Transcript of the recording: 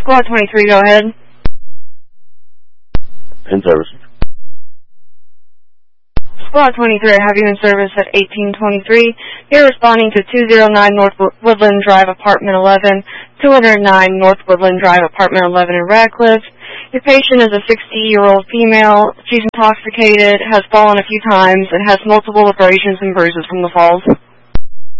Squad 23, go ahead. In service. Squad 23, I have you in service at 1823. You're responding to 209 North Woodland Drive, Apartment 11, 209 North Woodland Drive, Apartment 11 in Radcliffe. Your patient is a 60-year-old female. She's intoxicated, has fallen a few times, and has multiple abrasions and bruises from the falls.